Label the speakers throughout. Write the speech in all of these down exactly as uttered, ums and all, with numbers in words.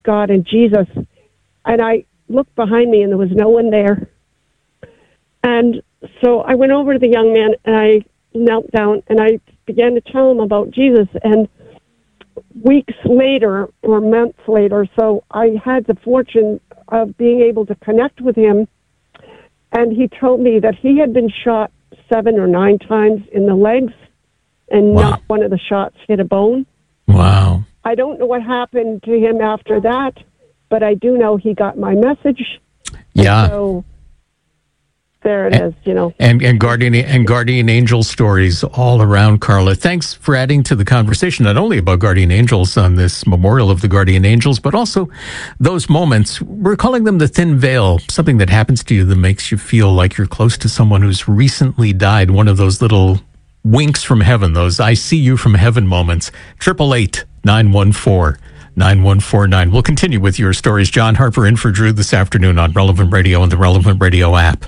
Speaker 1: God and Jesus. And I looked behind me, and there was no one there. And so I went over to the young man, and I knelt down, and I began to tell him about Jesus. And weeks later, or months later, so I had the fortune of being able to connect with him. And he told me that he had been shot seven or nine times in the legs, and
Speaker 2: wow.
Speaker 1: not one of the shots hit a bone.
Speaker 2: Wow.
Speaker 1: I don't know what happened to him after that, but I do know he got my message.
Speaker 2: Yeah.
Speaker 1: So there it
Speaker 2: and,
Speaker 1: is, you know.
Speaker 2: And and guardian and guardian angel stories all around, Carla. Thanks for adding to the conversation, not only about guardian angels on this memorial of the guardian angels, but also those moments. We're calling them the thin veil, something that happens to you that makes you feel like you're close to someone who's recently died. One of those little winks from heaven, those I see you from heaven moments. Triple eight nine one four nine one four nine. We'll continue with your stories. John Harper in for Drew this afternoon on Relevant Radio and the Relevant Radio app.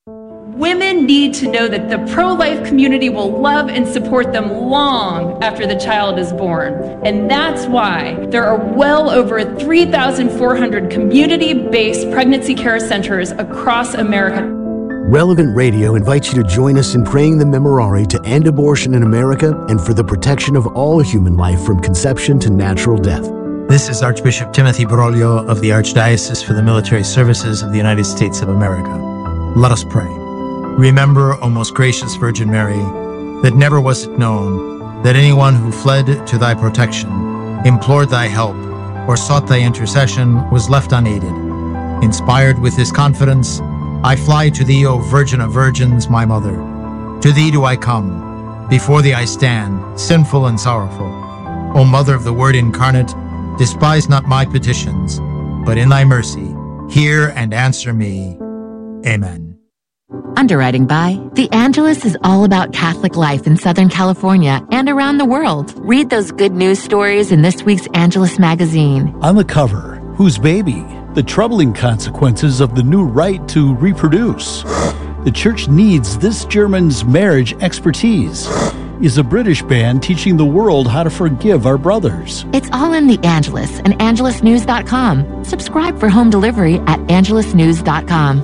Speaker 3: Women need to know that the pro-life community will love and support them long after the child is born. And that's why there are well over three thousand four hundred community-based pregnancy care centers across America.
Speaker 4: Relevant Radio invites you to join us in praying the Memorare to end abortion in America and for the protection of all human life from conception to natural death.
Speaker 5: This is Archbishop Timothy Broglio of the Archdiocese for the Military Services of the United States of America. Let us pray. Remember, O most gracious Virgin Mary, that never was it known that anyone who fled to thy protection, implored thy help, or sought thy intercession was left unaided. Inspired with this confidence, I fly to thee, O Virgin of Virgins, my Mother. To thee do I come. Before thee I stand, sinful and sorrowful. O Mother of the Word incarnate, despise not my petitions, but in thy mercy, hear and answer me. Amen.
Speaker 6: Underwriting by The Angelus is all about Catholic life in Southern California and around the world. Read those good news stories in this week's Angelus magazine.
Speaker 7: On the cover, whose baby? The troubling consequences of the new right to reproduce. The church needs this German's marriage expertise. Is a British band teaching the world how to forgive our brothers.
Speaker 6: It's all in The Angelus and angelus news dot com. Subscribe for home delivery at angelus news dot com.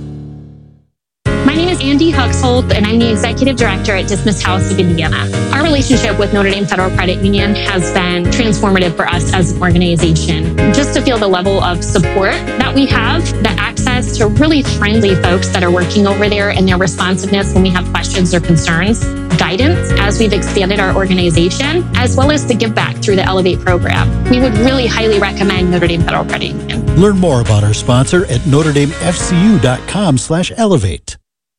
Speaker 8: My name is Andy Huxholt, and I'm the Executive Director at Dismiss House of Indiana. Our relationship with Notre Dame Federal Credit Union has been transformative for us as an organization. Just to feel the level of support that we have, the access to really friendly folks that are working over there and their responsiveness when we have questions or concerns, guidance as we've expanded our organization, as well as the give back through the Elevate program. We would really highly recommend Notre Dame Federal Credit Union.
Speaker 7: Learn more about our sponsor at notre dame f c u dot com slash elevate.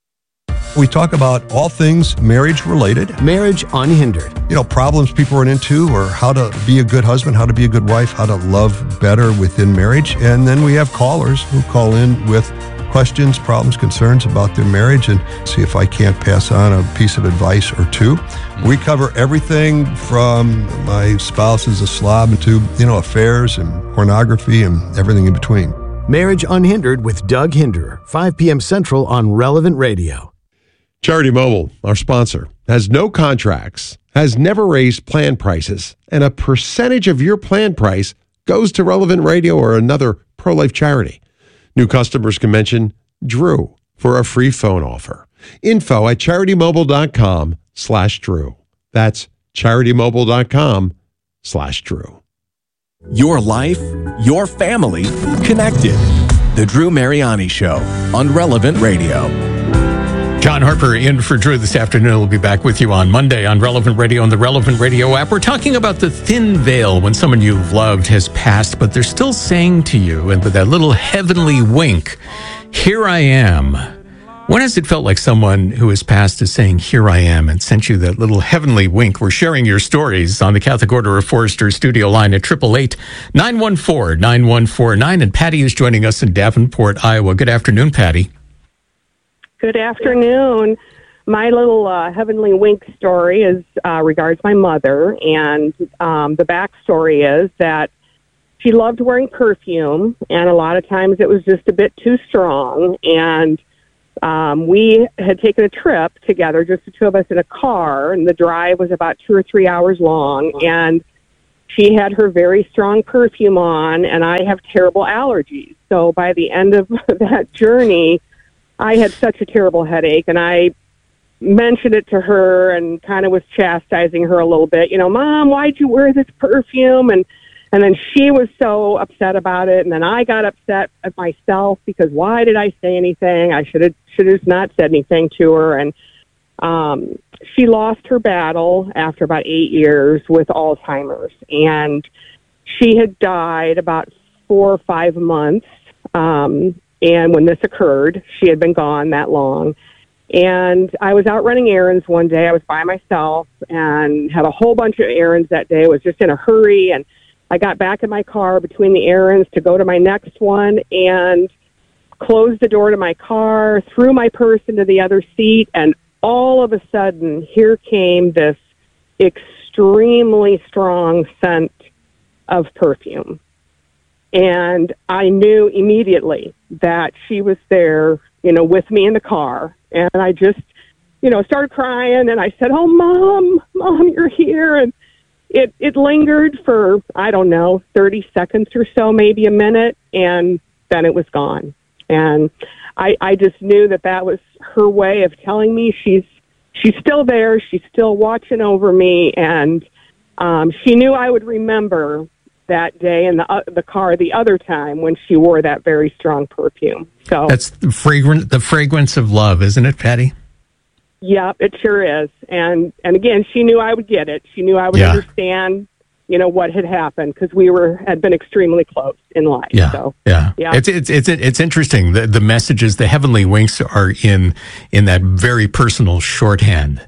Speaker 9: We talk about all things marriage related.
Speaker 4: Marriage Unhindered.
Speaker 9: You know, problems people run into, or how to be a good husband, how to be a good wife, how to love better within marriage. And then we have callers who call in with questions, problems, concerns about their marriage, and see if I can't pass on a piece of advice or two. We cover everything from my spouse is a slob to, you know, affairs and pornography and everything in between.
Speaker 4: Marriage Unhindered with Doug Hinderer, five p.m. Central on Relevant Radio.
Speaker 10: Charity Mobile, our sponsor, has no contracts, has never raised plan prices, and a percentage of your plan price goes to Relevant Radio or another pro-life charity. New customers can mention Drew for a free phone offer. Info at charitymobile.com slash Drew. That's charitymobile.com slash Drew.
Speaker 11: Your life, your family, connected. The Drew Mariani Show on Relevant Radio.
Speaker 2: John Harper in for Drew this afternoon. We'll be back with you on Monday on Relevant Radio and the Relevant Radio app. We're talking about the thin veil when someone you've loved has passed, but they're still saying to you, and with that little heavenly wink, here I am. When has it felt like someone who has passed is saying, here I am, and sent you that little heavenly wink? We're sharing your stories on the Catholic Order of Foresters studio line at eight eight eight, nine one four, nine one four nine. And Patty is joining us in Davenport, Iowa. Good afternoon, Patty.
Speaker 1: Good afternoon. My little uh, heavenly wink story is uh, regards my mother, and um, the backstory is that she loved wearing perfume, and a lot of times it was just a bit too strong, and um, we had taken a trip together, just the two of us in a car, and the drive was about two or three hours long, and she had her very strong perfume on, and I have terrible allergies. So by the end of that journey, I had such a terrible headache, and I mentioned it to her and kind of was chastising her a little bit. You know, Mom, why'd you wear this perfume? And and then she was so upset about it, and then I got upset at myself because why did I say anything? I should have should have not said anything to her. And um, she lost her battle after about eight years with Alzheimer's, and she had died about four or five months. Um, and when this occurred, she had been gone that long. And I was out running errands one day. I was by myself and had a whole bunch of errands that day. I was just in a hurry, and I got back in my car between the errands to go to my next one and closed the door to my car, threw my purse into the other seat, and all of a sudden, here came this extremely strong scent of perfume. And I knew immediately that she was there, you know, with me in the car. And I just, you know, started crying, and I said, "Oh, Mom, Mom, you're here." And it, it lingered for, I don't know, thirty seconds or so, maybe a minute, and then it was gone. And I, I just knew that that was her way of telling me she's she's still there, she's still watching over me, and um, she knew I would remember that day in the uh, the car the other time when she wore that very strong perfume. So
Speaker 2: that's the fragrant the fragrance of love, isn't it, Patty?
Speaker 1: Yeah, it sure is. And and again, she knew I would get it. She knew I would
Speaker 2: yeah.
Speaker 1: understand, you know, what had happened because we were had been extremely close in life.
Speaker 2: Yeah,
Speaker 1: so,
Speaker 2: yeah,
Speaker 1: yeah.
Speaker 2: It's it's it's it's interesting. The the messages, the heavenly winks, are in in that very personal shorthand.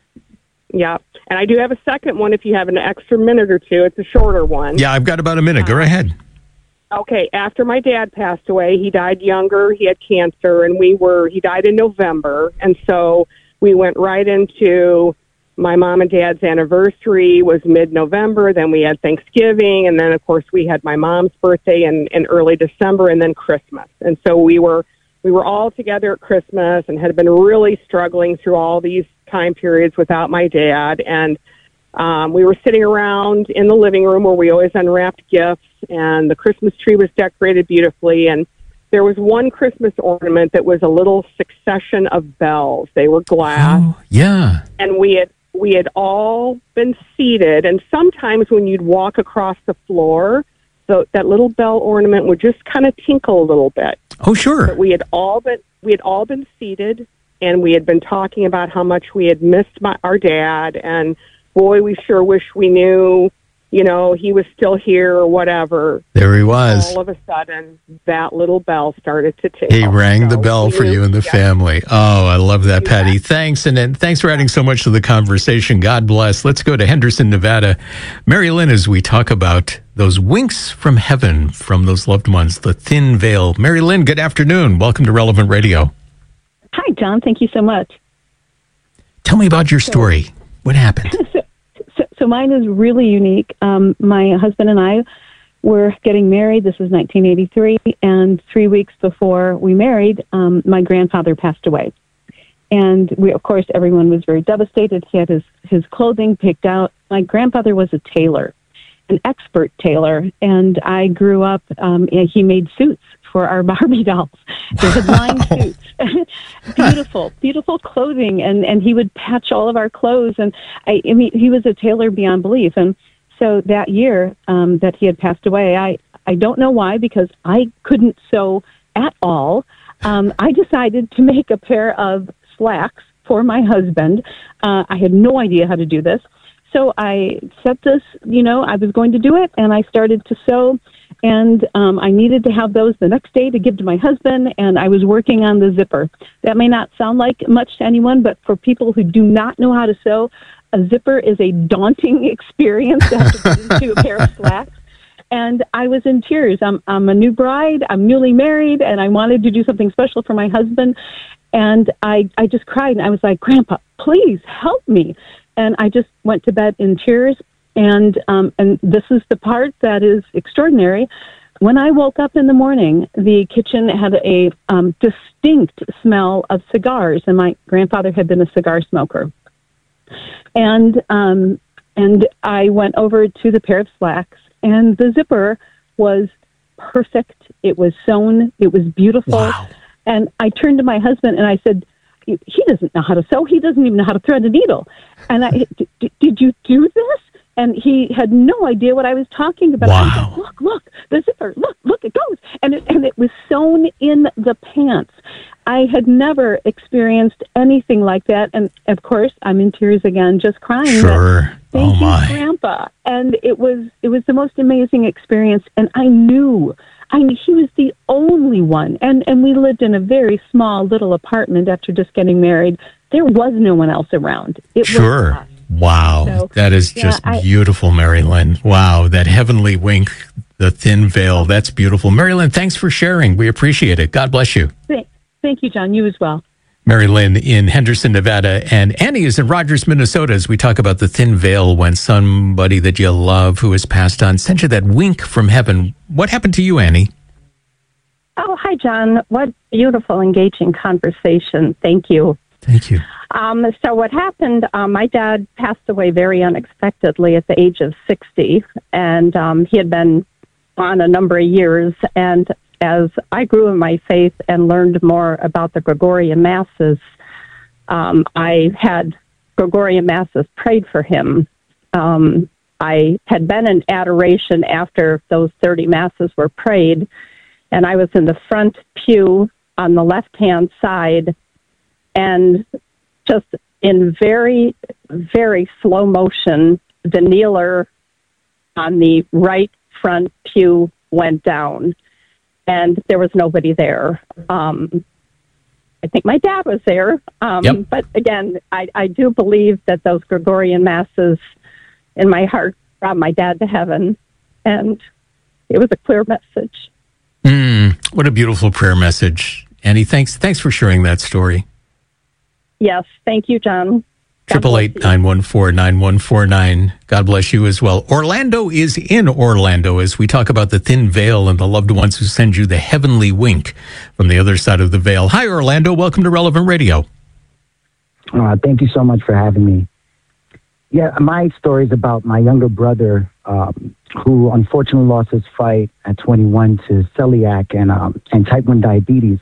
Speaker 1: Yeah. And I do have a second one if you have an extra minute or two. It's a shorter one.
Speaker 2: Yeah, I've got about a minute. Go ahead.
Speaker 1: Okay, after my dad passed away, he died younger. He had cancer, and we were, he died in November. And so we went right into my mom and dad's anniversary was mid-November. Then we had Thanksgiving. And then, of course, we had my mom's birthday in, in early December, and then Christmas. And so we were we were all together at Christmas and had been really struggling through all these time periods without my dad. And um, we were sitting around in the living room where we always unwrapped gifts, and the Christmas tree was decorated beautifully. And there was one Christmas ornament that was a little succession of bells. They were glass.
Speaker 2: Oh, yeah.
Speaker 1: And we had we had all been seated, and sometimes when you'd walk across the floor, the, that little bell ornament would just kind of tinkle a little bit.
Speaker 2: Oh, sure.
Speaker 1: But we had all been we had all been seated, and we had been talking about how much we had missed my, our dad, and boy, we sure wish we knew, you know, he was still here or whatever.
Speaker 2: There he was.
Speaker 1: All of a sudden, that little bell started to tinkle.
Speaker 2: He rang
Speaker 1: so
Speaker 2: the bell for
Speaker 1: knew,
Speaker 2: you and the
Speaker 1: yeah.
Speaker 2: family. Oh, I love that, Patty. Yeah. Thanks, and, and thanks for adding so much to the conversation. God bless. Let's go to Henderson, Nevada. Mary Lynn, as we talk about those winks from heaven from those loved ones, the thin veil. Mary Lynn, good afternoon. Welcome to Relevant Radio.
Speaker 12: Hi, John. Thank you so much.
Speaker 2: Tell me about your story. So, what happened?
Speaker 12: So, so, so mine is really unique. Um, my husband and I were getting married. This was nineteen eighty-three, and three weeks before we married, um, my grandfather passed away. And we, of course, everyone was very devastated. He had his, his clothing picked out. My grandfather was a tailor, an expert tailor, and I grew up, um, he made suits for our Barbie dolls. They had lined suits. beautiful, beautiful clothing, and, and he would patch all of our clothes. And I, I mean, he was a tailor beyond belief. And so that year um, that he had passed away, I, I don't know why, because I couldn't sew at all. Um, I decided to make a pair of slacks for my husband. Uh, I had no idea how to do this. So I set this, you know, I was going to do it, and I started to sew, and um, I needed to have those the next day to give to my husband, and I was working on the zipper. That may not sound like much to anyone, but for people who do not know how to sew, a zipper is a daunting experience to have to put into a pair of slacks. And I was in tears. I'm, I'm a new bride, I'm newly married, and I wanted to do something special for my husband. And I, I just cried, and I was like, Grandpa, please help me. And I just went to bed in tears. And um, and this is the part that is extraordinary. When I woke up in the morning, the kitchen had a um, distinct smell of cigars, and my grandfather had been a cigar smoker. And um, And I went over to the pair of slacks, and the zipper was perfect. It was sewn. It was beautiful.
Speaker 2: Wow.
Speaker 12: And I turned to my husband and I said, he doesn't know how to sew. He doesn't even know how to thread a needle. And I, did you do this? And he had no idea what I was talking about.
Speaker 2: Wow.
Speaker 12: I was like, look, look, the zipper, look, look, it goes. And it, and it was sewn in the pants. I had never experienced anything like that. And, of course, I'm in tears again, just crying.
Speaker 2: Sure.
Speaker 12: Thank
Speaker 2: oh,
Speaker 12: you,
Speaker 2: my.
Speaker 12: Grandpa. And it was it was the most amazing experience. And I knew, I knew he was the only one. And, and we lived in a very small little apartment after just getting married. There was no one else around. It
Speaker 2: Sure.
Speaker 12: was us.
Speaker 2: Wow.
Speaker 12: So,
Speaker 2: that is
Speaker 12: yeah,
Speaker 2: just
Speaker 12: I-
Speaker 2: beautiful, Mary Lynn. Wow. That heavenly wink, the thin veil. That's beautiful. Mary Lynn, thanks for sharing. We appreciate it. God bless you.
Speaker 12: Thank, thank you, John. You as well.
Speaker 2: Mary Lynn in Henderson, Nevada, and Annie is in Rogers, Minnesota, as we talk about the thin veil when somebody that you love who has passed on sent you that wink from heaven. What happened to you, Annie?
Speaker 13: Oh, hi, John. What beautiful, engaging conversation. Thank you.
Speaker 2: Thank you.
Speaker 13: Um, so what happened, um, my dad passed away very unexpectedly at the age of sixty, and um, he had been on a number of years. And as I grew in my faith and learned more about the Gregorian Masses, um, I had Gregorian Masses prayed for him. Um, I had been in adoration after those thirty Masses were prayed, and I was in the front pew on the left-hand side, and just in very, very slow motion, the kneeler on the right front pew went down, and there was nobody there. Um, I think my dad was there. Um,
Speaker 2: Yep.
Speaker 13: But again, I, I do believe that those Gregorian Masses in my heart brought my dad to heaven, and it was a clear message.
Speaker 2: Mm, what a beautiful prayer message. Annie, thanks, thanks for sharing that story.
Speaker 13: Yes, thank you, John.
Speaker 2: Triple eight nine one four nine one four nine. God bless you as well. Orlando is in Orlando as we talk about the thin veil and the loved ones who send you the heavenly wink from the other side of the veil. Hi, Orlando. Welcome to Relevant Radio.
Speaker 14: Uh, thank you so much for having me. Yeah, my story is about my younger brother, um, who unfortunately lost his fight at twenty-one to celiac and um, and type one diabetes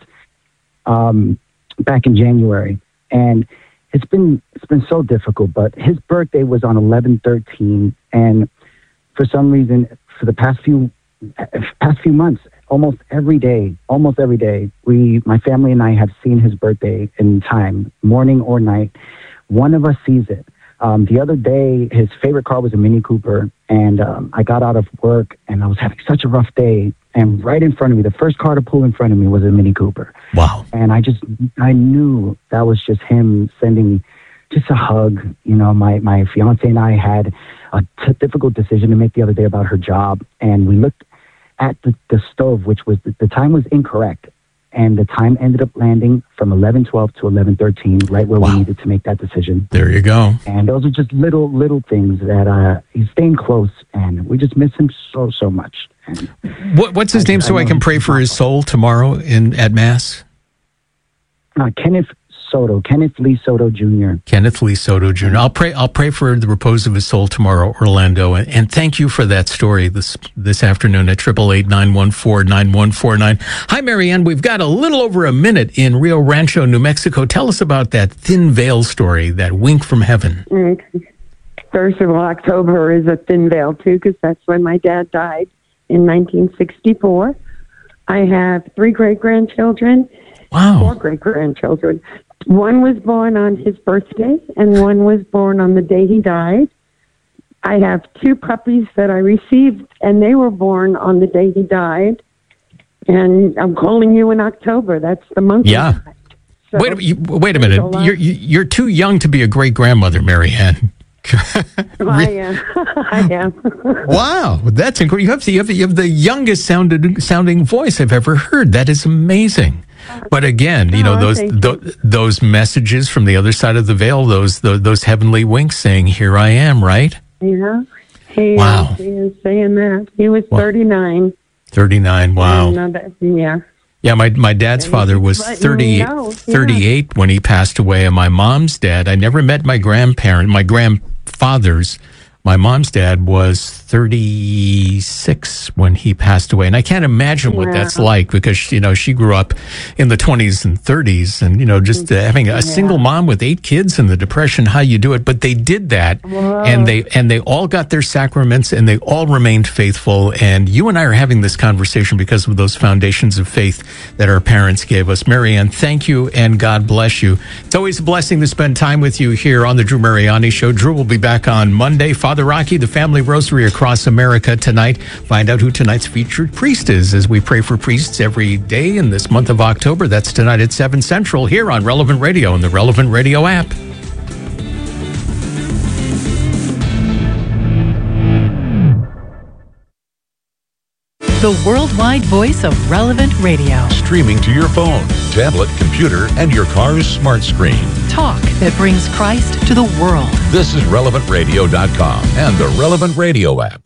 Speaker 14: um, back in January. And it's been it's been so difficult. But his birthday was on eleven thirteen, and for some reason, for the past few past few months, almost every day, almost every day, we, my family and I, have seen his birthday in time, morning or night. One of us sees it. Um, the other day, his favorite car was a Mini Cooper, and um, I got out of work, and I was having such a rough day, and right in front of me, the first car to pull in front of me was a Mini Cooper.
Speaker 2: Wow.
Speaker 14: And I just, I knew that was just him sending just a hug. You know, my, my fiance and I had a t- difficult decision to make the other day about her job, and we looked at the, the stove, which was, the, the time was incorrect. And the time ended up landing from eleven twelve to eleven thirteen, right where wow. we needed to make that decision.
Speaker 2: There you go.
Speaker 14: And those are just little, little things that uh, he's staying close, and we just miss him so, so much. And
Speaker 2: what, what's his
Speaker 14: I,
Speaker 2: name so I, I can pray for his soul tomorrow in at Mass?
Speaker 14: Uh, Kenneth Soto, Kenneth Lee Soto Junior
Speaker 2: Kenneth Lee Soto Junior I'll pray. I'll pray for the repose of his soul tomorrow, Orlando. And, and thank you for that story this this afternoon at triple eight nine one four nine one four nine. Hi, Marianne. We've got a little over a minute in Rio Rancho, New Mexico. Tell us about that thin veil story, that wink from heaven.
Speaker 15: Okay. First of all, October is a thin veil too, because that's when my dad died in nineteen sixty-four. I have three great grandchildren.
Speaker 2: Wow.
Speaker 15: Four great grandchildren. One was born on his birthday, and one was born on the day he died. I have two puppies that I received, and they were born on the day he died. And I'm calling you in October. That's the month.
Speaker 2: Yeah. So, wait, you, wait a minute. A you're you're too young to be a great grandmother, Marianne.
Speaker 15: I am. I am.
Speaker 2: Wow, that's incredible. You have, the, you, have the, you have the youngest sounded, sounding voice I've ever heard. That is amazing. But again, you know,
Speaker 15: oh,
Speaker 2: those th- those messages from the other side of the veil, those those, those heavenly winks saying, "Here I am," right?
Speaker 15: Yeah. He,
Speaker 2: wow.
Speaker 15: Uh, he is saying that. He was
Speaker 2: well,
Speaker 15: thirty-nine.
Speaker 2: thirty-nine, wow.
Speaker 15: Another, yeah.
Speaker 2: Yeah, my, my dad's father was thirty,
Speaker 15: know, yeah.
Speaker 2: thirty-eight when he passed away, and my mom's dad, I never met my grandparent, my grandfathers My mom's dad was thirty-six when he passed away. And I can't imagine what
Speaker 1: Yeah.
Speaker 2: that's like because, you know, she grew up in the twenties and thirties and, you know, just uh, having a
Speaker 1: Yeah.
Speaker 2: single mom with eight kids in the Depression, how you do it. But they did that
Speaker 1: Whoa.
Speaker 2: and they and they all got their sacraments and they all remained faithful. And you and I are having this conversation because of those foundations of faith that our parents gave us. Marianne, thank you and God bless you. It's always a blessing to spend time with you here on the Drew Mariani Show. Drew will be back on Monday. Father Rocky, the Family Rosary across America tonight. Find out who tonight's featured priest is as we pray for priests every day in this month of October. That's tonight at seven Central here on Relevant Radio and the Relevant Radio app.
Speaker 16: The worldwide voice of Relevant Radio.
Speaker 17: Streaming to your phone, tablet, computer, and your car's smart screen.
Speaker 16: Talk that brings Christ to the world.
Speaker 17: This is relevant radio dot com and the Relevant Radio app.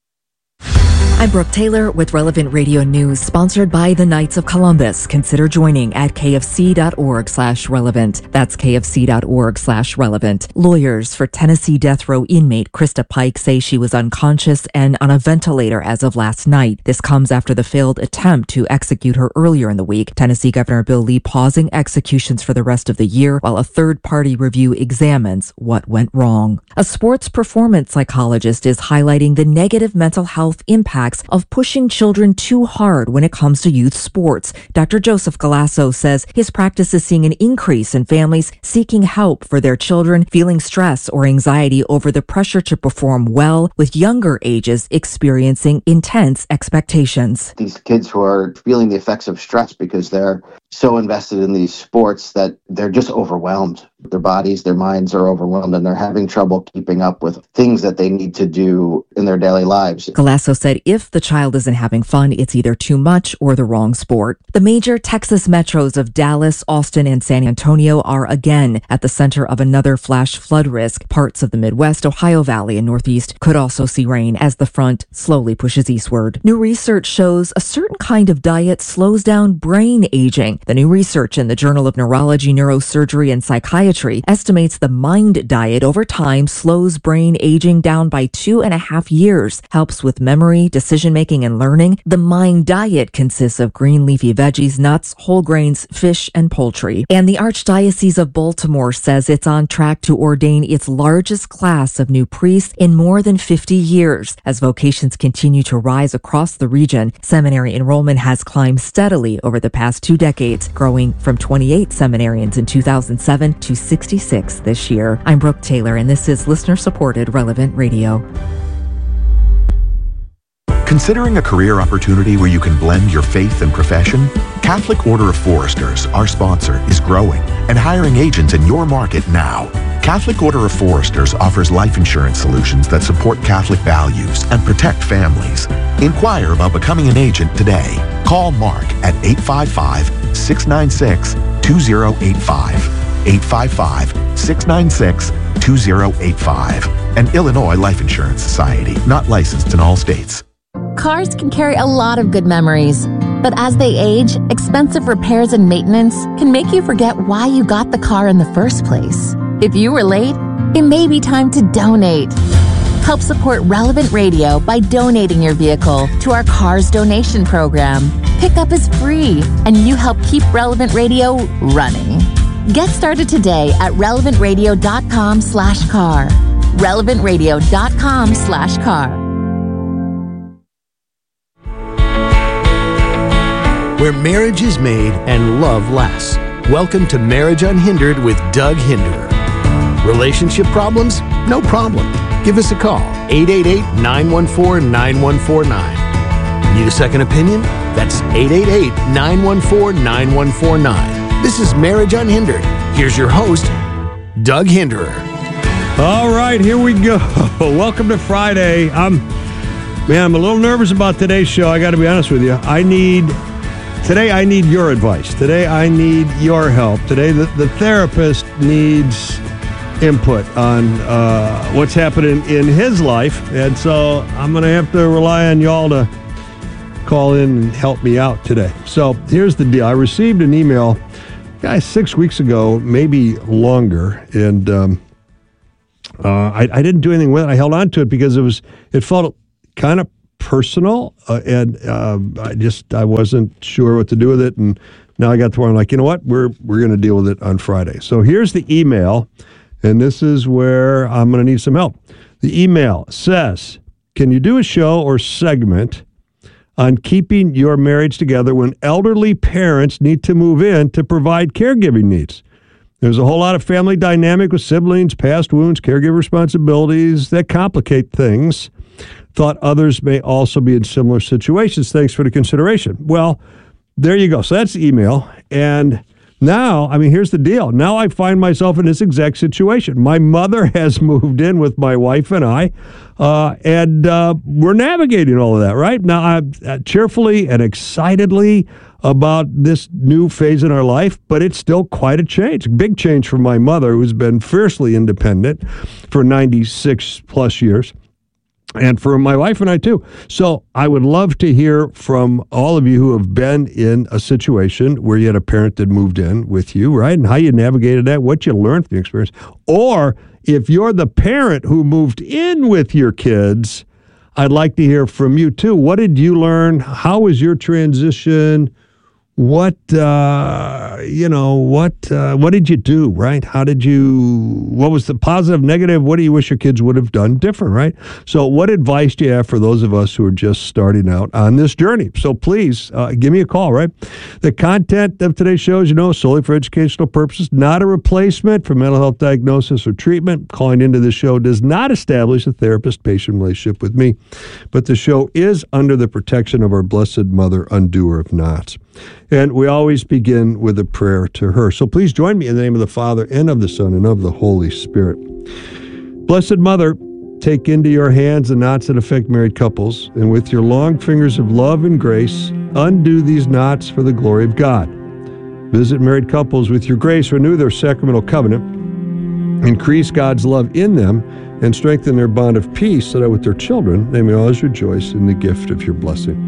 Speaker 18: I'm Brooke Taylor with Relevant Radio News, sponsored by the Knights of Columbus. Consider joining at kfc.org slash relevant. That's kfc.org slash relevant. Lawyers for Tennessee death row inmate Krista Pike say she was unconscious and on a ventilator as of last night. This comes after the failed attempt to execute her earlier in the week. Tennessee Governor Bill Lee pausing executions for the rest of the year while a third-party review examines what went wrong. A sports performance psychologist is highlighting the negative mental health impact of pushing children too hard when it comes to youth sports. Doctor Joseph Galasso says his practice is seeing an increase in families seeking help for their children feeling stress or anxiety over the pressure to perform well, with younger ages experiencing intense expectations.
Speaker 19: These kids who are feeling the effects of stress because they're so invested in these sports that they're just overwhelmed. Their bodies, their minds are overwhelmed, and they're having trouble keeping up with things that they need to do in their daily lives.
Speaker 18: Galasso said if the child isn't having fun, it's either too much or the wrong sport. The major Texas metros of Dallas, Austin, and San Antonio are again at the center of another flash flood risk. Parts of the Midwest, Ohio Valley, and Northeast could also see rain as the front slowly pushes eastward. New research shows a certain kind of diet slows down brain aging. The new research in the Journal of Neurology, Neurosurgery, and Psychiatry estimates the MIND diet over time slows brain aging down by two and a half years, helps with memory, decision-making, and learning. The MIND diet consists of green leafy veggies, nuts, whole grains, fish, and poultry. And the Archdiocese of Baltimore says it's on track to ordain its largest class of new priests in more than fifty years. As vocations continue to rise across the region, seminary enrollment has climbed steadily over the past two decades, growing from twenty-eight seminarians in two thousand seven to sixty-six this year. I'm Brooke Taylor, and this is listener-supported Relevant Radio.
Speaker 20: Considering a career opportunity where you can blend your faith and profession? Catholic Order of Foresters, our sponsor, is growing and hiring agents in your market now. Catholic Order of Foresters offers life insurance solutions that support Catholic values and protect families. Inquire about becoming an agent today. Call Mark at eight five five, six nine six, two zero eight five. eight five five, six nine six, two zero eight five. An Illinois Life Insurance Society, not licensed in all states.
Speaker 6: Cars can carry a lot of good memories, but as they age, expensive repairs and maintenance can make you forget why you got the car in the first place. If you were late, it may be time to donate. Help support Relevant Radio by donating your vehicle to our Cars Donation Program. Pickup is free, and you help keep Relevant Radio running. Get started today at relevant radio dot com slash car. relevant radio dot com slash car.
Speaker 4: Where marriage is made and love lasts. Welcome to Marriage Unhindered with Doug Hinderer. Relationship problems? No problem. Give us a call, eight eight eight, nine one four, nine one four nine. Need a second opinion? That's eight eight eight, nine one four, nine one four nine. This is Marriage Unhindered. Here's your host, Doug Hinderer.
Speaker 21: All right, here we go. Welcome to Friday. I'm, man, I'm a little nervous about today's show. I got to be honest with you. I need... Today, I need your advice. Today, I need your help. Today, the, the therapist needs input on uh, what's happening in his life. And so I'm going to have to rely on y'all to call in and help me out today. So here's the deal. I received an email, guys, six weeks ago, maybe longer. And um, Uh, I, I didn't do anything with it. I held on to it because it was it felt kind of personal, uh, and uh, I just I wasn't sure what to do with it. And now I got to where I'm like, you know what, we're we're going to deal with it on Friday. So here's the email, and this is where I'm going to need some help. The email says, "Can you do a show or segment on keeping your marriage together when elderly parents need to move in to provide caregiving needs? There's a whole lot of family dynamic with siblings, past wounds, caregiver responsibilities that complicate things. Thought others may also be in similar situations. Thanks for the consideration." Well, there you go. So that's the email. And now, I mean, here's the deal. Now I find myself in this exact situation. My mother has moved in with my wife and I, uh, and uh, we're navigating all of that, right? Now, I'm uh, cheerfully and excitedly about this new phase in our life, but it's still quite a change. Big change for my mother, who's been fiercely independent for ninety-six plus years. And for my wife and I, too. So I would love to hear from all of you who have been in a situation where you had a parent that moved in with you, right? And how you navigated that, what you learned from the experience. Or if you're the parent who moved in with your kids, I'd like to hear from you, too. What did you learn? How was your transition? What, uh, you know, what uh, what did you do, right? How did you, what was the positive, negative? What do you wish your kids would have done different, right? So what advice do you have for those of us who are just starting out on this journey? So please, uh, give me a call, right? The content of today's show is, you know, solely for educational purposes, not a replacement for mental health diagnosis or treatment. Calling into the show does not establish a therapist-patient relationship with me, but the show is under the protection of our Blessed Mother, undoer of knots. And we always begin with a prayer to her. So please join me in the name of the Father, and of the Son, and of the Holy Spirit. Blessed Mother, take into your hands the knots that affect married couples, and with your long fingers of love and grace, undo these knots for the glory of God. Visit married couples with your grace, renew their sacramental covenant, increase God's love in them, and strengthen their bond of peace, so that with their children they may always rejoice in the gift of your blessing.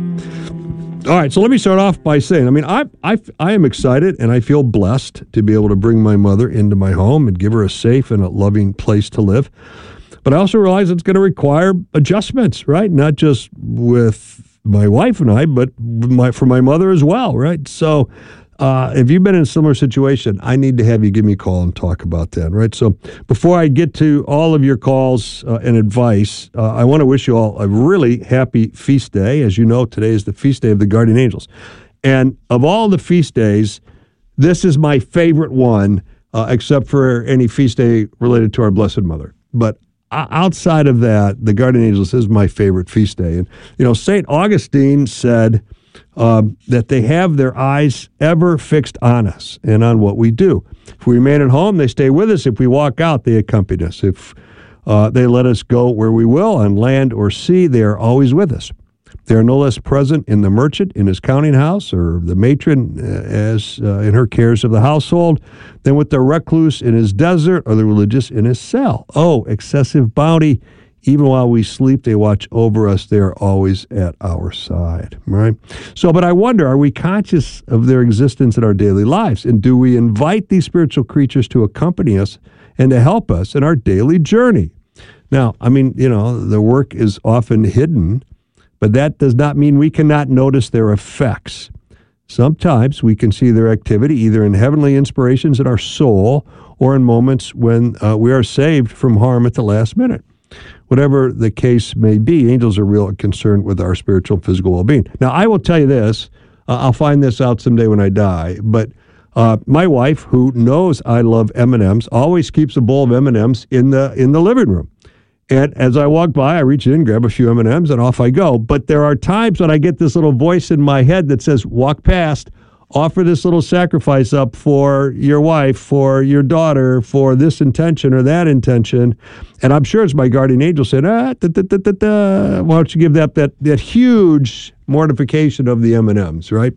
Speaker 21: All right, so let me start off by saying, I mean, I, I, I am excited and I feel blessed to be able to bring my mother into my home and give her a safe and a loving place to live. But I also realize it's going to require adjustments, right? Not just with my wife and I, but my, for my mother as well, right? So uh, if you've been in a similar situation, I need to have you give me a call and talk about that, right? So before I get to all of your calls uh, and advice, uh, I want to wish you all a really happy feast day. As you know, today is the feast day of the Guardian Angels. And of all the feast days, this is my favorite one, uh, except for any feast day related to our Blessed Mother. But outside of that, the Guardian Angels is my favorite feast day. And, you know, Saint Augustine said um, that they have their eyes ever fixed on us and on what we do. If we remain at home, they stay with us. If we walk out, they accompany us. If uh, they let us go where we will, on land or sea, they are always with us. They are no less present in the merchant in his counting house, or the matron uh, as uh, in her cares of the household, than with the recluse in his desert, or the religious in his cell. Oh, excessive bounty! Even while we sleep, they watch over us. They are always at our side, right? So, but I wonder, are we conscious of their existence in our daily lives? And do we invite these spiritual creatures to accompany us and to help us in our daily journey? Now, I mean, you know, the work is often hidden, but that does not mean we cannot notice their effects. Sometimes we can see their activity either in heavenly inspirations in our soul or in moments when uh, we are saved from harm at the last minute. Whatever the case may be, angels are real concerned with our spiritual and physical well-being. Now, I will tell you this. Uh, I'll find this out someday when I die, but uh, my wife, who knows I love M and M's, always keeps a bowl of M and M's in the in the living room. And as I walk by, I reach in, grab a few M and M's, and off I go. But there are times when I get this little voice in my head that says, walk past, offer this little sacrifice up for your wife, for your daughter, for this intention or that intention. And I'm sure it's my guardian angel saying, ah, da, da, da, da, da. Why don't you give that, that, that huge mortification of the M and M's, right?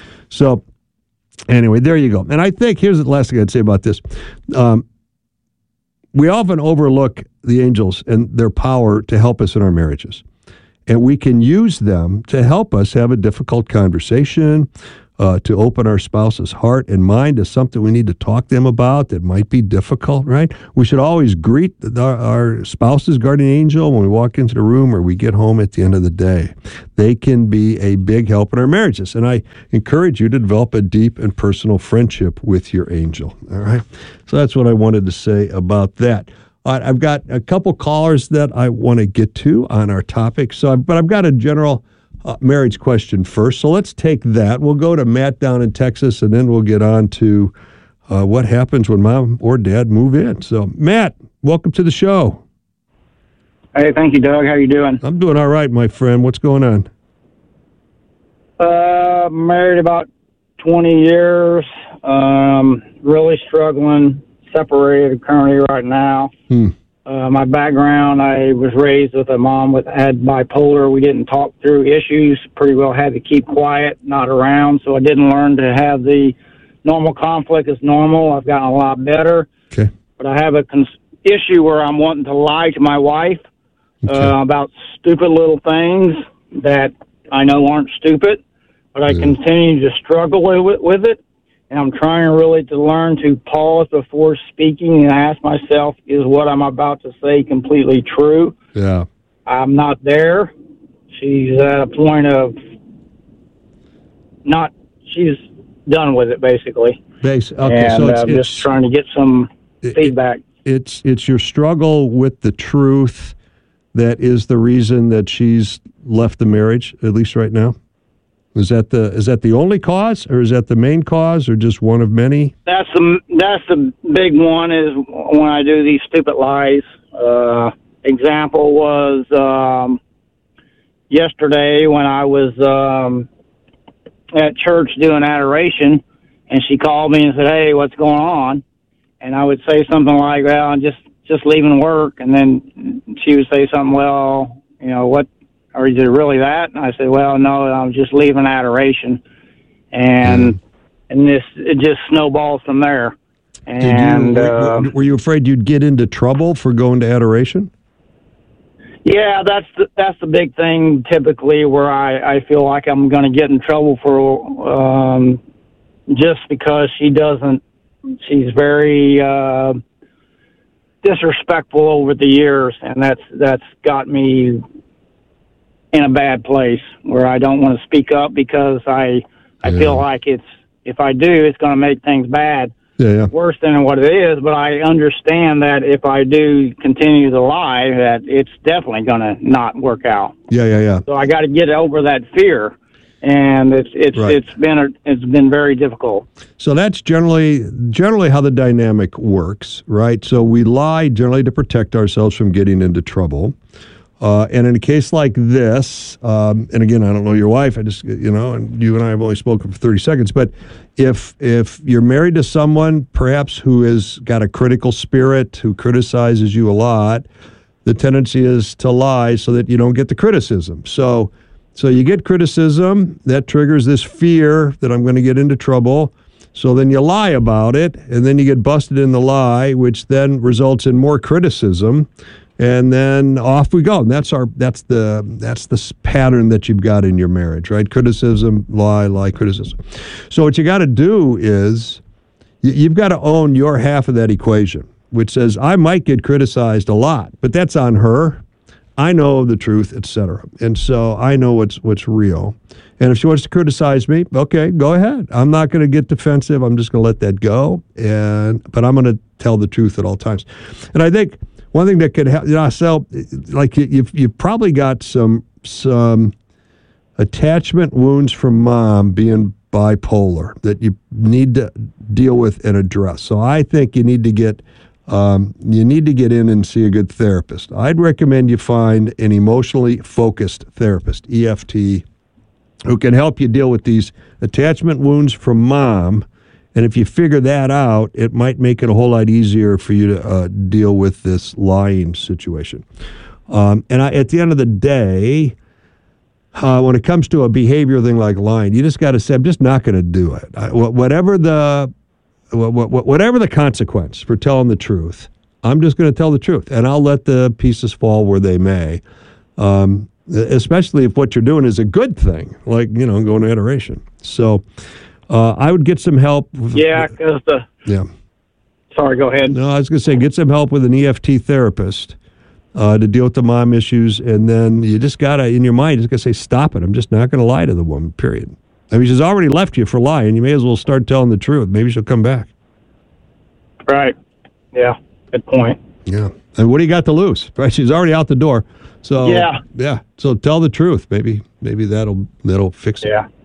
Speaker 21: So anyway, there you go. And I think, here's the last thing I'd say about this. Um, we often overlook the angels and their power to help us in our marriages. And we can use them to help us have a difficult conversation, uh, to open our spouse's heart and mind to something we need to talk to them about that might be difficult, right? We should always greet our, our spouse's guardian angel when we walk into the room or we get home at the end of the day. They can be a big help in our marriages. And I encourage you to develop a deep and personal friendship with your angel, all right? So that's what I wanted to say about that. All right, I've got a couple callers that I want to get to on our topic. So, I've, but I've got a general uh, marriage question first. So let's take that. We'll go to Matt down in Texas, and then we'll get on to uh, what happens when mom or dad move in. So, Matt, welcome to the show.
Speaker 3: Hey, thank you, Doug. How you doing?
Speaker 21: I'm doing all right, my friend. What's going on?
Speaker 3: Uh, married about twenty years. Um, really struggling. Separated currently right now.
Speaker 21: Hmm.
Speaker 3: Uh, my background, I was raised with a mom with had bipolar. We didn't talk through issues. Pretty well had to keep quiet, not around. So I didn't learn to have the normal conflict as normal. I've gotten a lot better.
Speaker 21: Okay.
Speaker 3: But I have a cons- issue where I'm wanting to lie to my wife
Speaker 21: okay.
Speaker 3: uh, about stupid little things that I know aren't stupid, but I
Speaker 21: yeah.
Speaker 3: continue to struggle with, with it. And I'm trying really to learn to pause before speaking and ask myself, is what I'm about to say completely true?
Speaker 21: Yeah.
Speaker 3: I'm not there. She's at a point of not, she's done with it, basically.
Speaker 21: Base, okay,
Speaker 3: and
Speaker 21: so it's,
Speaker 3: I'm
Speaker 21: it's,
Speaker 3: just trying to get some
Speaker 21: it,
Speaker 3: feedback.
Speaker 21: It's, it's your struggle with the truth that is the reason that she's left the marriage, at least right now? Is that the is that the only cause, or is that the main cause, or just one of many?
Speaker 3: That's the that's the big one. Is when I do these stupid lies. Uh, example was um, yesterday when I was um, at church doing adoration, and she called me and said, "Hey, what's going on?" And I would say something like, "Well, I'm just just leaving work," and then she would say something, "Well, you know what? Or is it really that?" And I said, "Well, no, I'm just leaving adoration," and mm. and this it just snowballs from there. And
Speaker 21: Did you,
Speaker 3: uh,
Speaker 21: were you afraid you'd get into trouble for going to adoration?
Speaker 3: Yeah, that's the, that's the big thing. Typically, where I, I feel like I'm going to get in trouble for um, just because she doesn't. She's very uh, disrespectful over the years, and that's that's got me in a bad place where I don't want to speak up because I I yeah. feel like it's if I do, it's going to make things bad,
Speaker 21: yeah, yeah.
Speaker 3: worse than what it is. But I understand that if I do continue to lie, that it's definitely going to not work out.
Speaker 21: Yeah, yeah, yeah.
Speaker 3: So I got to get over that fear, and it's it's
Speaker 21: right.
Speaker 3: it's been a, it's been very difficult.
Speaker 21: So that's generally generally how the dynamic works, right? So we lie generally to protect ourselves from getting into trouble. Uh, and in a case like this, um, and again, I don't know your wife, I just, you know, and you and I have only spoken for thirty seconds, but if if you're married to someone perhaps who has got a critical spirit, who criticizes you a lot, the tendency is to lie so that you don't get the criticism. So, so you get criticism, that triggers this fear that I'm going to get into trouble. So then you lie about it, and then you get busted in the lie, which then results in more criticism. And then off we go. And that's our that's the that's the pattern that you've got in your marriage, right? Criticism, lie, lie, criticism. So what you got to do is you, you've got to own your half of that equation, which says I might get criticized a lot, but that's on her. I know the truth, et cetera. And so I know what's what's real. And if she wants to criticize me, okay, go ahead. I'm not going to get defensive. I'm just going to let that go. And but I'm going to tell the truth at all times. And I think one thing that could help, you know, so like you, you've you've probably got some some attachment wounds from mom being bipolar that you need to deal with and address. So I think you need to get um, you need to get in and see a good therapist. I'd recommend you find an emotionally focused therapist, E F T, who can help you deal with these attachment wounds from mom. And if you figure that out, it might make it a whole lot easier for you to uh, deal with this lying situation. Um, and I, at the end of the day, uh, when it comes to a behavior thing like lying, you just got to say, I'm just not going to do it. I, whatever the whatever the consequence for telling the truth, I'm just going to tell the truth, and I'll let the pieces fall where they may. Um, especially if what you're doing is a good thing, like, you know, going to adoration. So uh, I would get some help. With,
Speaker 3: Yeah, because the...
Speaker 21: Yeah.
Speaker 3: Sorry, go ahead.
Speaker 21: No, I was going to say, get some help with an E F T therapist uh, to deal with the mom issues, and then you just got to, in your mind, you just got to say, stop it. I'm just not going to lie to the woman, period. I mean, she's already left you for lying. You may as well start telling the truth. Maybe she'll come back.
Speaker 3: Right. Yeah, good point.
Speaker 21: Yeah. And what do you got to lose? Right? She's already out the door. So
Speaker 3: Yeah.
Speaker 21: Yeah. So tell the truth. Maybe maybe that'll that'll fix it.
Speaker 3: Yeah.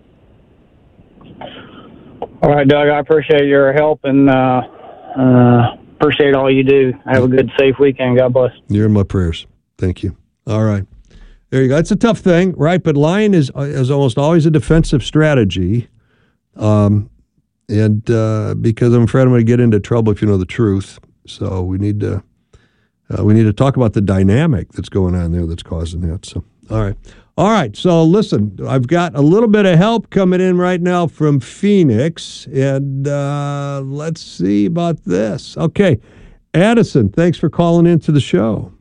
Speaker 3: All right, Doug, I appreciate your help and uh, uh, appreciate all you do. Have a good, safe weekend. God bless.
Speaker 21: You're in my prayers. Thank you. All right. There you go. It's a tough thing, right? But lying is is almost always a defensive strategy. Um, and uh, because I'm afraid I'm going to get into trouble if you know the truth. So we need to uh, we need to talk about the dynamic that's going on there that's causing that. So, all right. All right. So listen, I've got a little bit of help coming in right now from Phoenix. And uh, let's see about this. Okay. Addison, thanks for calling into the show.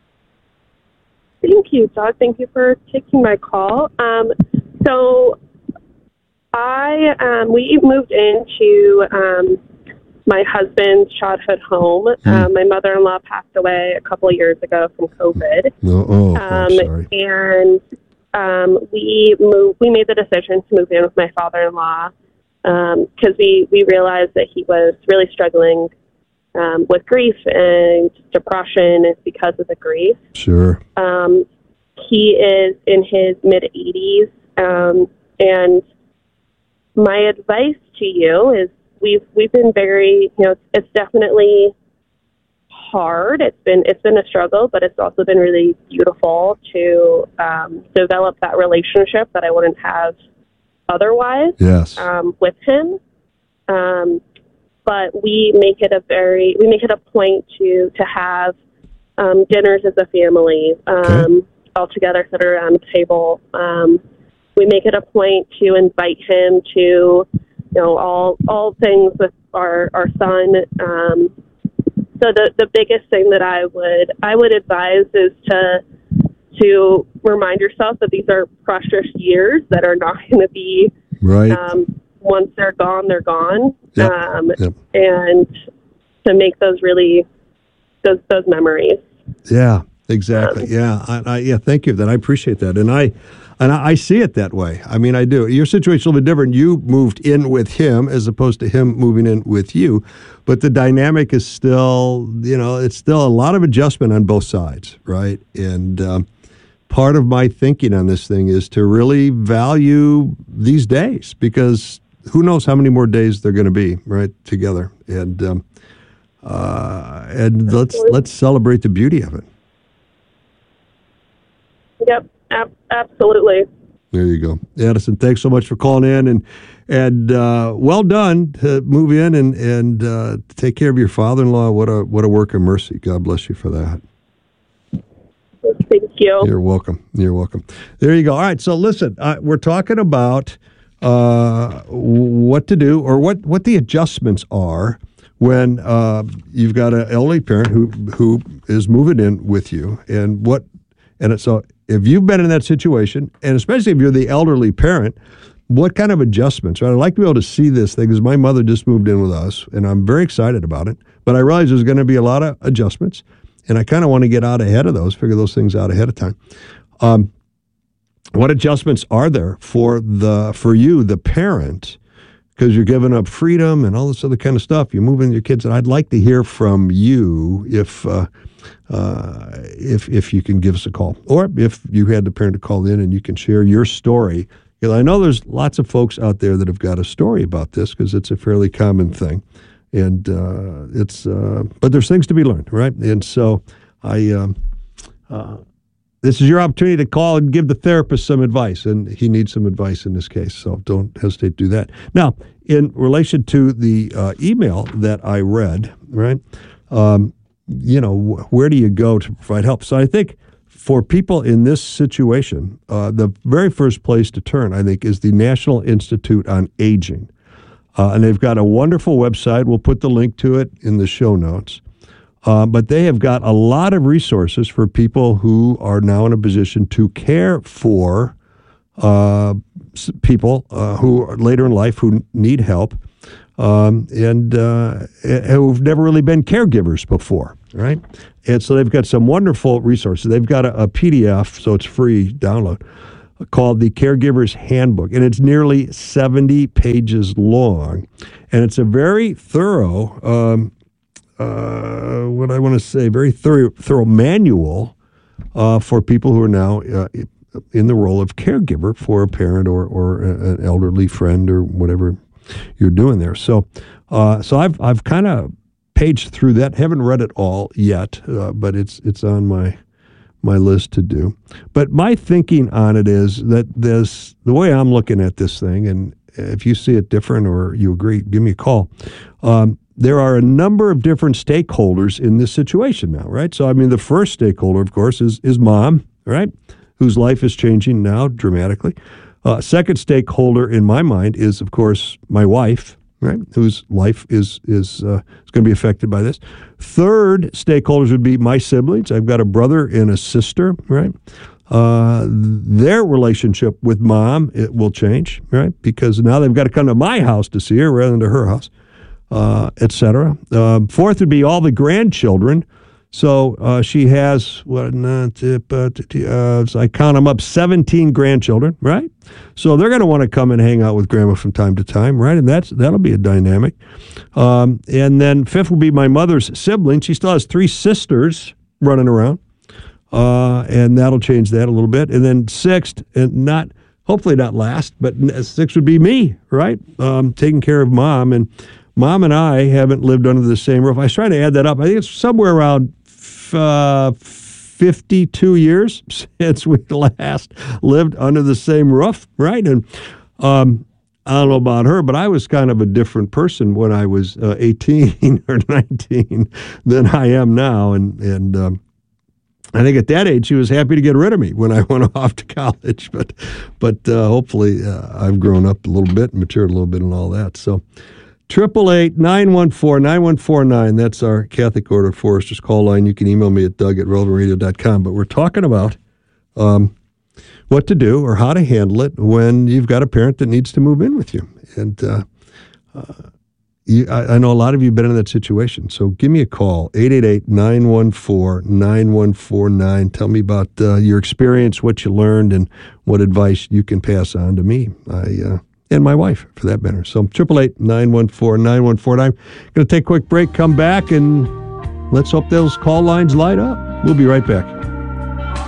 Speaker 5: Thank you, Doug. Thank you for taking my call. Um, so I um, we moved into um, my husband's childhood home.
Speaker 21: Hmm.
Speaker 5: Um, my mother-in-law passed away a couple of years ago from COVID.
Speaker 21: Oh, oh
Speaker 5: um,
Speaker 21: I'm sorry.
Speaker 5: And um, we moved. We made the decision to move in with my father-in-law because um, we we realized that he was really struggling um, with grief and depression because of the grief.
Speaker 21: Sure.
Speaker 5: Um, he is in his mid eighties, um, and my advice to you is we've we've been very, you know, it's, it's definitely hard. It's been it's been a struggle, but it's also been really beautiful to um, develop that relationship that I wouldn't have otherwise.
Speaker 21: Yes.
Speaker 5: Um, with him. Um, but we make it a very we make it a point to to have um, dinners as a family, um,
Speaker 21: Okay.
Speaker 5: all together, sit around the table. Um, we make it a point to invite him to, you know, all all things with our our son. Um, so the the biggest thing that I would I would advise is to to remind yourself that these are precious years that are not going to be
Speaker 21: Right.
Speaker 5: um, once they're gone, they're gone.
Speaker 21: Yep.
Speaker 5: Um,
Speaker 21: Yep.
Speaker 5: And to make those really, those those memories.
Speaker 21: Yeah, exactly. Yeah, I, I, yeah. Thank you for that. I appreciate that, and I, and I, I see it that way. I mean, I do. Your situation's a little bit different. You moved in with him as opposed to him moving in with you, but the dynamic is still, you know, it's still a lot of adjustment on both sides, right? And um, part of my thinking on this thing is to really value these days because who knows how many more days they're going to be right together, and. Um, Uh, and let's let's celebrate the beauty of it.
Speaker 5: Yep, ab- absolutely.
Speaker 21: There you go, Addison. Thanks so much for calling in, and and uh, well done to move in and and uh, take care of your father-in-law. What a what a work of mercy. God bless you for that.
Speaker 5: Thank you.
Speaker 21: You're welcome. You're welcome. There you go. All right. So listen, uh, we're talking about uh, what to do or what what the adjustments are when uh, you've got an elderly parent who who is moving in with you, and what, and so if you've been in that situation, and especially if you're the elderly parent, what kind of adjustments? Right? I'd like to be able to see this thing because my mother just moved in with us, and I'm very excited about it. But I realize there's going to be a lot of adjustments, and I kind of want to get out ahead of those, figure those things out ahead of time. Um, what adjustments are there for the for you, the parent? Because you're giving up freedom and all this other kind of stuff. You're moving your kids, and I'd like to hear from you if uh, uh, if if you can give us a call, or if you had the parent to call in and you can share your story. Because I know there's lots of folks out there that have got a story about this because it's a fairly common thing, and uh, it's uh, but there's things to be learned, right? And so I. Um, uh, This is your opportunity to call and give the therapist some advice, and he needs some advice in this case, so don't hesitate to do that. Now, in relation to the uh, email that I read, right, um, you know, wh- where do you go to provide help? So I think for people in this situation, uh, the very first place to turn, I think, is the National Institute on Aging. Uh, and they've got a wonderful website. We'll put the link to it in the show notes. Uh, but they have got a lot of resources for people who are now in a position to care for uh, people uh, who are later in life who need help um, and uh, who've never really been caregivers before, right? And so they've got some wonderful resources. They've got a, a P D F, so it's free download, called the Caregiver's Handbook, and it's nearly seventy pages long, and it's a very thorough, um, uh, what I want to say, very thorough, thorough manual uh, for people who are now uh, in the role of caregiver for a parent or or an elderly friend or whatever you're doing there. So, uh, so I've I've kind of paged through that. Haven't read it all yet, uh, but it's it's on my my list to do. But my thinking on it is that this, the way I'm looking at this thing, and if you see it different or you agree, give me a call. Um, there are a number of different stakeholders in this situation now, right? So, I mean, the first stakeholder, of course, is is mom, right, whose life is changing now dramatically. Uh, second stakeholder in my mind is, of course, my wife, right, whose life is is uh, is going to be affected by this. Third stakeholders would be my siblings. I've got a brother and a sister, right? Uh, their relationship with mom, it will change, right? Because now they've got to come to my house to see her rather than to her house, uh, et cetera. Um, fourth would be all the grandchildren. So uh, she has, what, uh, I count them up, seventeen grandchildren, right? So they're going to want to come and hang out with grandma from time to time, right? And that's that'll be a dynamic. Um, and then fifth will be my mother's siblings. She still has three sisters running around, uh, and that'll change that a little bit. And then sixth, and not, hopefully not last, but sixth would be me, right? Um, taking care of mom. And mom and I haven't lived under the same roof. I was trying to add that up. I think it's somewhere around uh, fifty-two years since we last lived under the same roof, right? And um, I don't know about her, but I was kind of a different person when I was uh, eighteen or nineteen than I am now. And, and um, I think at that age, she was happy to get rid of me when I went off to college. But, but uh, hopefully uh, I've grown up a little bit, matured a little bit and all that. So, Triple eight nine one four nine one four nine. That's our Catholic Order of Foresters call line. You can email me at Doug at relevant radio dot com. But we're talking about um, what to do or how to handle it when you've got a parent that needs to move in with you. And uh, uh, you, I, I know a lot of you have been in that situation. So give me a call, eight eight eight nine one four nine one four nine. Tell me about uh, your experience, what you learned, and what advice you can pass on to me. I uh, and my wife, for that matter. So triple eight nine one four nine one four nine. Going to take a quick break, come back, and let's hope those call lines light up. We'll be right back.